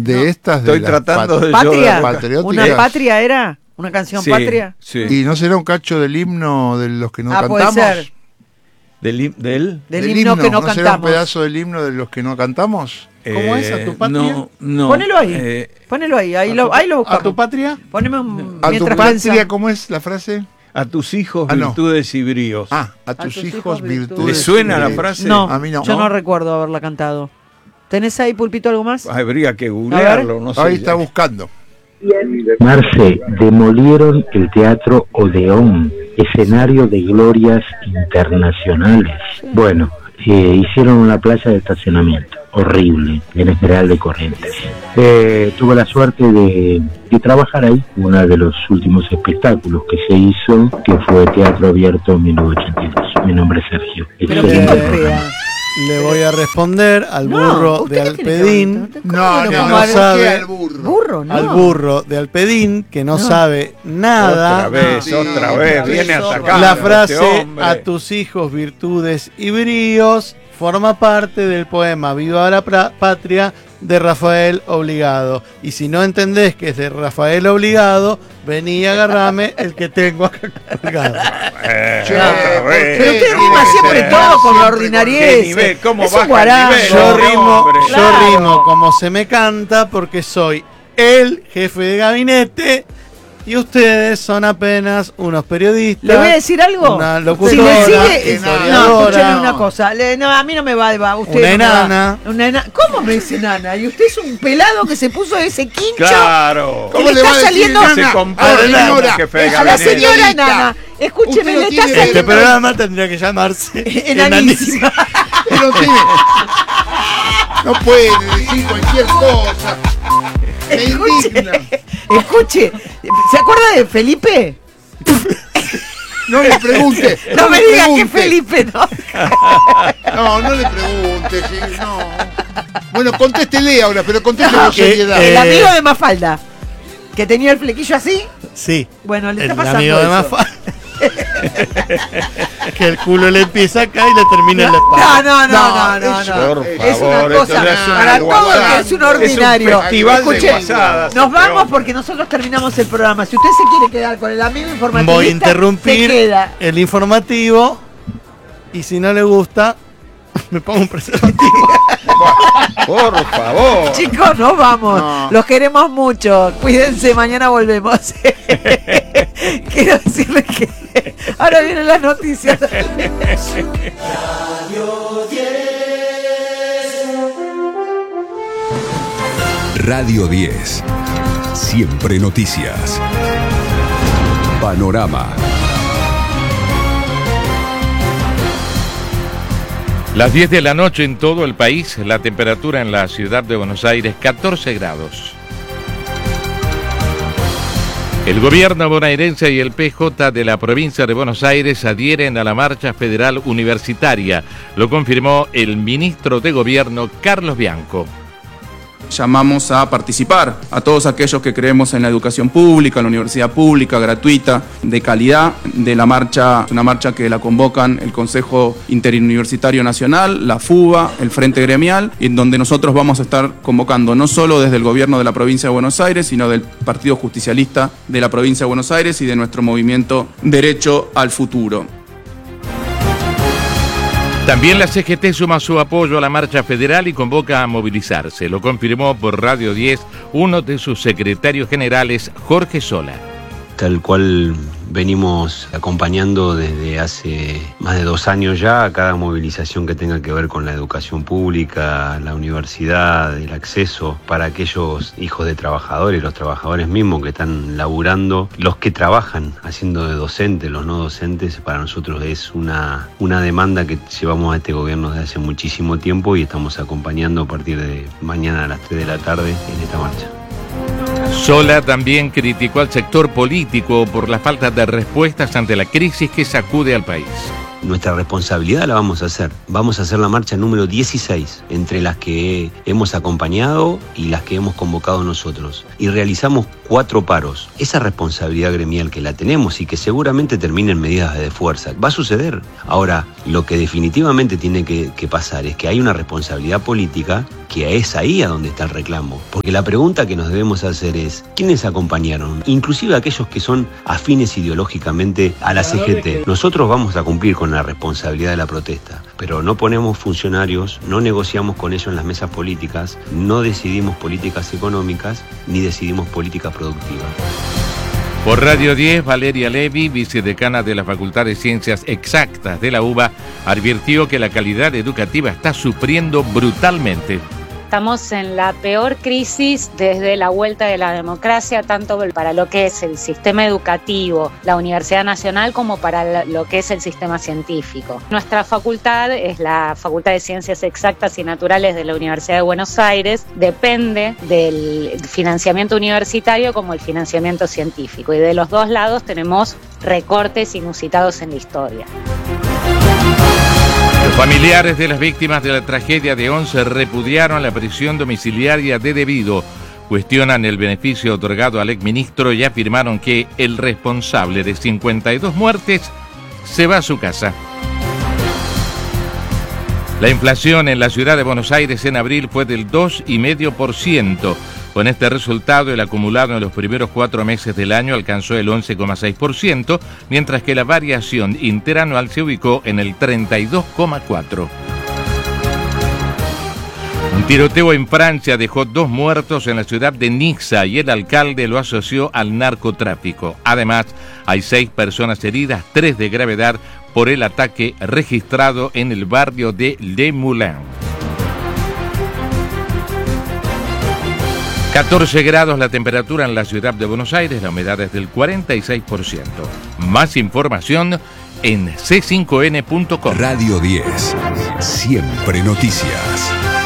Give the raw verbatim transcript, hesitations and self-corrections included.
De no. estas de Estoy tratando de ¿Patria? patrióticas. ¿Una patria era? ¿Una canción Sí, patria? sí. ¿Y no será un cacho del himno de los que no Ah, puede cantamos? ser. ¿Del, del? Del, himno, que no, ¿No será un cantamos. pedazo del himno de los que no cantamos? ¿Cómo es? ¿A tu patria? No, no. Ponelo ahí. Eh, Ponelo ahí. Ahí ¿A lo, tu- ahí lo buscamos. ¿A tu patria? Poneme un, ¿A tu mientras patria pensamos. cómo es la frase? a tus hijos, Ah, no. virtudes y bríos. Ah, a tus, hijos, virtudes. ¿Te suena y la bríos. frase? No, A mí no. yo no ¿No? recuerdo haberla cantado. ¿Tenés ahí, Pulpito, algo más? Habría que googlearlo, no sé. Ahí está buscando. Marce, demolieron el Teatro Odeón, escenario de glorias internacionales. Bueno, eh, hicieron una playa de estacionamiento, horrible, en el General de Corrientes. Eh, tuve la suerte de, de trabajar ahí, uno de los últimos espectáculos que se hizo, que fue Teatro Abierto en mil novecientos ochenta y dos. Mi nombre es Sergio. Pero Excelente ¿quién programa. golpea? Le voy a responder al No, burro ¿usted de qué tiene que Alpedín. ver? ¿Cómo No, lo no, pongo no al- sabe. al burro. Burro, no. Al burro de Alpedín, que no, No. sabe nada. Otra vez, No, otra sí, vez, otra viene vez, a otra sacar. La frase a tus hijos virtudes y bríos forma parte del poema Viva la pra- Patria de Rafael Obligado. Y si no entendés que es de Rafael Obligado, vení y agarrame el que tengo acá colgado. Eh, Che, otra vez. Pero usted no rima puede siempre ser. todo con la Siempre ordinariez. ¿Qué nivel? ¿Cómo Es un baja el guarango. nivel? Yo No, rimo, hombre. yo Claro. rimo como se me canta porque soy el jefe de gabinete y ustedes son apenas unos periodistas. ¿Le voy a decir algo? Una Si locutora, le sigue, no, historiadora, escúcheme una cosa. Le- no, a mí no me va, va usted Una no me va. enana. Una ena- ¿Cómo me dice nana? Y usted es un pelado que se puso ese quincho. Claro. ¿Cómo le va está a decir saliendo? Se nana? comporta A la como señora, jefe de es A la gabinete. señora enana. Escúcheme, Usted no le está tiene- saliendo. Este programa tendría que llamarse Enanísima. Pero tiene. No puede decir cualquier cosa. Me indigna. Escuche, ¿se acuerda de Felipe? No le pregunte. No me le diga que pregunte. Felipe no. No, no le pregunte. Sí, no. Bueno, contéstele ahora, pero contéstele con que, seriedad. El Eh. amigo de Mafalda, que tenía el flequillo así. Sí, Bueno, le el está pasando amigo de eso. Mafa. Que el culo le empieza acá y le termina en la No, espalda. no, no, no, no, eso, no. Por Es favor, una cosa, esto ya es una para todo guasada. el que es un ordinario. Es un festival de Escuche, guasadas, nos este vamos hombre. porque nosotros terminamos el programa. Si usted se quiere quedar con el amigo informativo, Voy a se interrumpir queda. el informativo y si no le gusta, me pongo un preservativo. Por favor. Chicos, nos vamos. No. Los queremos mucho. Cuídense, mañana volvemos. Quiero decirles que ahora vienen las noticias. Radio diez. Siempre noticias. Panorama. Las diez de la noche en todo el país, la temperatura en la ciudad de Buenos Aires, catorce grados. El gobierno bonaerense y el P J de la provincia de Buenos Aires adhieren a la marcha federal universitaria. Lo confirmó el ministro de Gobierno, Carlos Bianco. Llamamos a participar a todos aquellos que creemos en la educación pública, en la universidad pública, gratuita, de calidad, de la marcha, una marcha que la convocan el Consejo Interuniversitario Nacional, la FUBA, el Frente Gremial, y en donde nosotros vamos a estar convocando no solo desde el gobierno de la provincia de Buenos Aires, sino del Partido Justicialista de la provincia de Buenos Aires y de nuestro movimiento Derecho al Futuro. También la C G T suma su apoyo a la marcha federal y convoca a movilizarse. Lo confirmó por Radio diez uno de sus secretarios generales, Jorge Sola. Tal cual venimos acompañando desde hace más de dos años ya a cada movilización que tenga que ver con la educación pública, la universidad, el acceso para aquellos hijos de trabajadores, los trabajadores mismos que están laburando, los que trabajan haciendo de docentes, los no docentes. Para nosotros es una, una demanda que llevamos a este gobierno desde hace muchísimo tiempo y estamos acompañando a partir de mañana a las tres de la tarde en esta marcha. Sola también criticó al sector político por la falta de respuestas ante la crisis que sacude al país. nuestra responsabilidad la vamos a hacer. Vamos a hacer la marcha número dieciséis, entre las que hemos acompañado y las que hemos convocado nosotros. Y realizamos cuatro paros. Esa responsabilidad gremial que la tenemos y que seguramente terminen medidas de fuerza, va a suceder. Ahora, lo que definitivamente tiene que, que pasar es que hay una responsabilidad política, que es ahí a donde está el reclamo. Porque la pregunta que nos debemos hacer es, ¿quiénes acompañaron? Inclusive aquellos que son afines ideológicamente a la C G T. Nosotros vamos a cumplir con la responsabilidad de la protesta, pero no ponemos funcionarios, no negociamos con ellos en las mesas políticas, no decidimos políticas económicas, ni decidimos políticas productivas. Por Radio diez, Valeria Levi, vicedecana de la Facultad de Ciencias Exactas de la UBA, advirtió que la calidad educativa está sufriendo brutalmente. Estamos en la peor crisis desde la vuelta de la democracia, tanto para lo que es el sistema educativo, la Universidad Nacional, como para lo que es el sistema científico. Nuestra facultad es la Facultad de Ciencias Exactas y Naturales de la Universidad de Buenos Aires, depende del financiamiento universitario como el financiamiento científico, y de los dos lados tenemos recortes inusitados en la historia. Los familiares de las víctimas de la tragedia de Once repudiaron la prisión domiciliaria de debido, cuestionan el beneficio otorgado al exministro y afirmaron que el responsable de cincuenta y dos muertes se va a su casa. La inflación en la ciudad de Buenos Aires en abril fue del dos coma cinco por ciento. Con este resultado, el acumulado en los primeros cuatro meses del año alcanzó el once coma seis por ciento, mientras que la variación interanual se ubicó en el treinta y dos coma cuatro por ciento. Un tiroteo en Francia dejó dos muertos en la ciudad de Niza y el alcalde lo asoció al narcotráfico. Además, hay seis personas heridas, tres de gravedad, por el ataque registrado en el barrio de Le Moulin. catorce grados la temperatura en la ciudad de Buenos Aires, la humedad es del cuarenta y seis por ciento. Más información en c cinco n punto com. Radio diez, siempre noticias.